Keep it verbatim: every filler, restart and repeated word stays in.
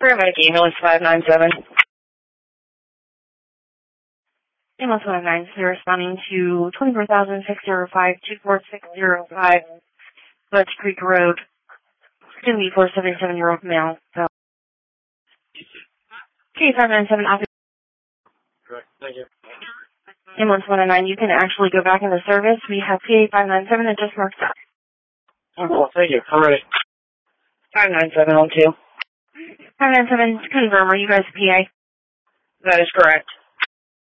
Paramedic ambulance five nine seven. Ambulance five nine seven, responding to twenty-four thousand six hundred five, two four six zero five, Butch Creek Road. Going to be for a seventy-seven-year-old male. So, K five nine seven, office. Correct. Thank you. Ambulance one oh nine, you can actually go back into service. We have P A five nine seven that just marked up. Oh, cool. Thank you. I'm ready. five nine seven on two. five nine seven, confirm, are you guys P A? That is correct.